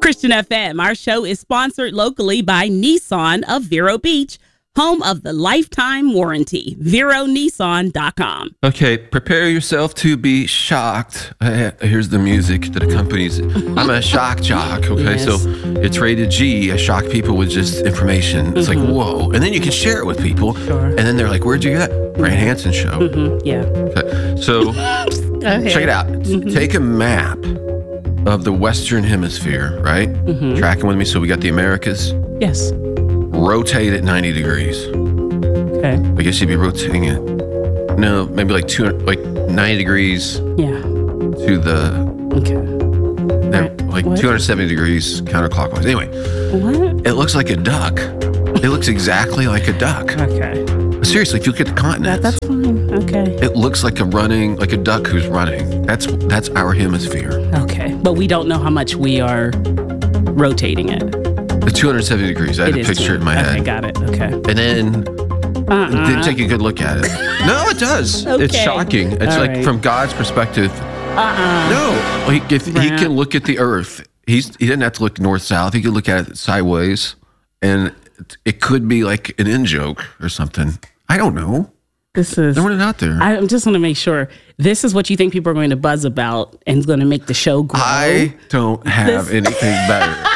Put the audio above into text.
Christian FM. Our show is sponsored locally by Nissan of Vero Beach, home of the lifetime warranty. VeroNissan.com. Okay, prepare yourself to be shocked. Here's the music that accompanies it. I'm a shock jock, okay? Yes. So it's rated G. I shock people with just information. It's like, whoa. And then you can share it with people. Sure. And then they're like, where'd you get that? Brand Hansen Show. Yeah. Okay. So check it out. Take a map of the Western Hemisphere, right? Tracking with me. So we got the Americas. Yes. Rotate it 90 degrees. Okay. I guess you'd be rotating it. No, maybe like 90 degrees Yeah. to the Okay. like What? 270 degrees counterclockwise. Anyway, What? it looks like a duck. It looks exactly like a duck. Okay. Seriously, if you look at the continents, That's fine. Okay. it looks like a duck who's running. That's our hemisphere. Okay. But we don't know how much we are rotating it. The 270 degrees. I had It a is picture too. in my Okay, head. got it. Okay. And then then take a good look at it. No, it does. It's Okay. shocking. It's All like right. from God's perspective. No, if he can look at the earth, he didn't have to look north-south. He could look at it sideways, and it could be like an in-joke or something. I don't know. This is. Throwing it out there. I just want to make sure this is what you think people are going to buzz about and is going to make the show grow. I don't have anything better.